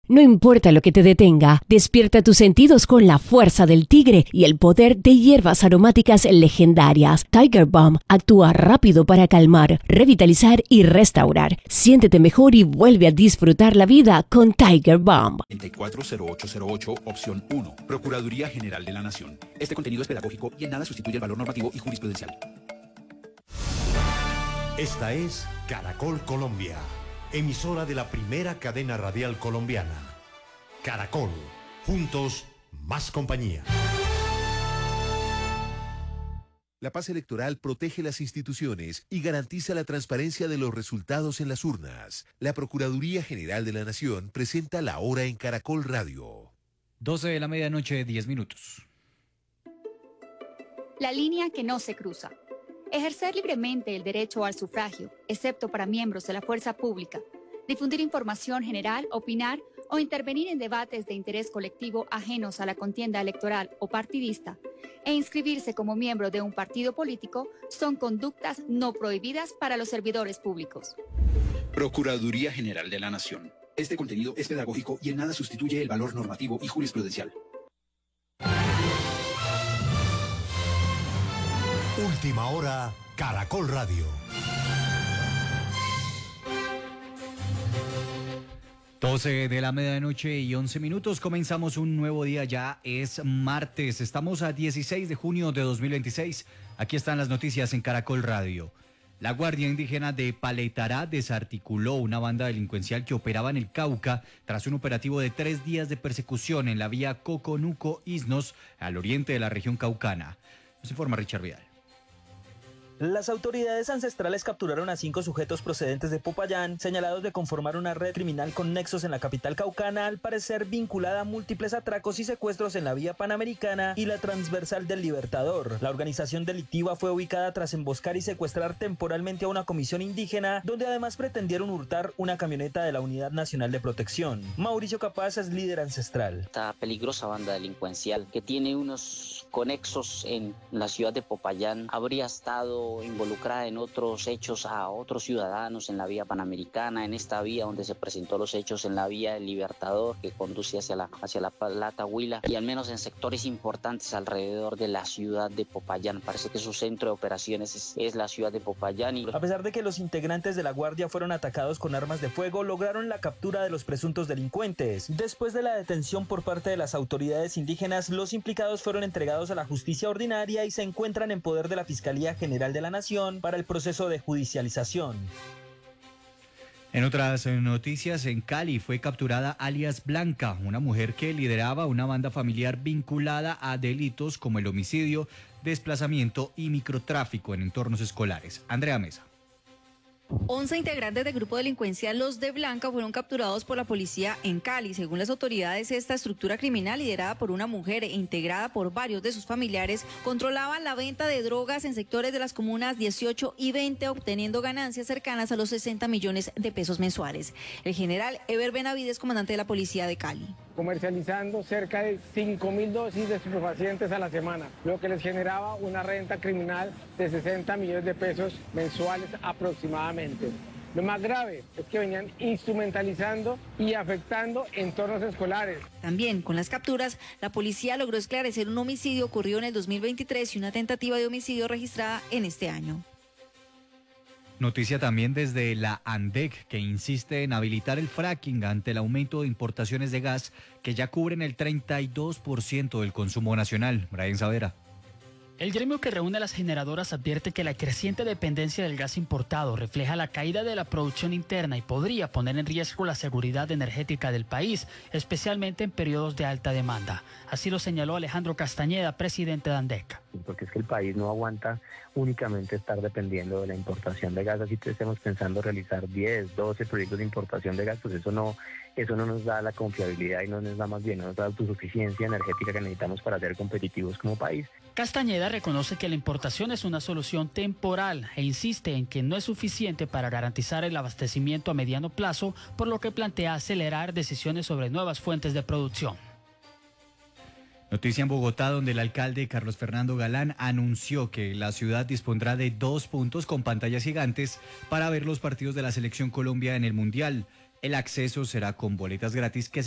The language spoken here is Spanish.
No importa lo que te detenga, despierta tus sentidos con la fuerza del tigre y el poder de hierbas aromáticas legendarias. Tiger Balm actúa rápido para calmar, revitalizar y restaurar. Siéntete mejor y vuelve a disfrutar la vida con Tiger Balm. 340808, opción 1. Procuraduría General de la Nación. Este contenido es pedagógico y en nada sustituye el valor normativo y jurisprudencial. Esta es Caracol Colombia, emisora de la primera cadena radial colombiana. Caracol, juntos, más compañía. La paz electoral protege las instituciones y garantiza la transparencia de los resultados en las urnas. La Procuraduría General de la Nación presenta La Hora en Caracol Radio. 12 de la medianoche, 10 minutos. La línea que no se cruza. Ejercer libremente el derecho al sufragio, excepto para miembros de la fuerza pública. Difundir información general, opinar o intervenir en debates de interés colectivo ajenos a la contienda electoral o partidista e inscribirse como miembro de un partido político son conductas no prohibidas para los servidores públicos. Procuraduría General de la Nación. Este contenido es pedagógico y en nada sustituye el valor normativo y jurisprudencial. Última hora, Caracol Radio. 12 de la medianoche y 11 minutos. Comenzamos un nuevo día, ya es martes. Estamos a 16 de junio de 2026. Aquí están las noticias en Caracol Radio. La Guardia Indígena de Paletará desarticuló una banda delincuencial que operaba en el Cauca tras un operativo de 3 días de persecución en la vía Coconuco-Isnos, al oriente de la región caucana. Nos informa Richard Vidal. Las autoridades ancestrales capturaron a 5 sujetos procedentes de Popayán, señalados de conformar una red criminal con nexos en la capital caucana, al parecer vinculada a múltiples atracos y secuestros en la vía Panamericana y la transversal del Libertador. La organización delictiva fue ubicada tras emboscar y secuestrar temporalmente a una comisión indígena, donde además pretendieron hurtar una camioneta de la Unidad Nacional de Protección. Mauricio Capaz es líder ancestral. Esta peligrosa banda delincuencial que tiene unos conexos en la ciudad de Popayán habría estado involucrada en otros hechos a otros ciudadanos en la vía Panamericana, en esta vía donde se presentó los hechos en la vía del Libertador que conduce hacia la Plata Huila, y al menos en sectores importantes alrededor de la ciudad de Popayán. Parece que su centro de operaciones es la ciudad de Popayán. A pesar de que los integrantes de la Guardia fueron atacados con armas de fuego, lograron la captura de los presuntos delincuentes. Después de la detención por parte de las autoridades indígenas, los implicados fueron entregados a la justicia ordinaria y se encuentran en poder de la Fiscalía General de la Nación para el proceso de judicialización. En otras noticias, en Cali fue capturada alias Blanca, una mujer que lideraba una banda familiar vinculada a delitos como el homicidio, desplazamiento y microtráfico en entornos escolares. Andrea Mesa. 11 integrantes del grupo delincuencial Los de Blanca fueron capturados por la policía en Cali. Según las autoridades, esta estructura criminal, liderada por una mujer e integrada por varios de sus familiares, controlaba la venta de drogas en sectores de las comunas 18 y 20, obteniendo ganancias cercanas a los 60 millones de pesos mensuales. El general Eber Benavides, comandante de la policía de Cali. Comercializando cerca de 5.000 dosis de estupefacientes a la semana, lo que les generaba una renta criminal de 60 millones de pesos mensuales aproximadamente. Lo más grave es que venían instrumentalizando y afectando entornos escolares. También con las capturas, la policía logró esclarecer un homicidio ocurrido en el 2023 y una tentativa de homicidio registrada en este año. Noticia también desde la ANDEC, que insiste en habilitar el fracking ante el aumento de importaciones de gas que ya cubren el 32% del consumo nacional. Brian Savera. El gremio que reúne a las generadoras advierte que la creciente dependencia del gas importado refleja la caída de la producción interna y podría poner en riesgo la seguridad energética del país, especialmente en periodos de alta demanda. Así lo señaló Alejandro Castañeda, presidente de ANDEC. Porque es que el país no aguanta únicamente estar dependiendo de la importación de gas, así que estemos pensando realizar 10, 12 proyectos de importación de gas, pues eso no nos da la confiabilidad y no nos da más bien, no nos da la autosuficiencia energética que necesitamos para ser competitivos como país. Castañeda reconoce que la importación es una solución temporal e insiste en que no es suficiente para garantizar el abastecimiento a mediano plazo, por lo que plantea acelerar decisiones sobre nuevas fuentes de producción. Noticia en Bogotá, donde el alcalde Carlos Fernando Galán anunció que la ciudad dispondrá de 2 puntos con pantallas gigantes para ver los partidos de la Selección Colombia en el Mundial. El acceso será con boletas gratis que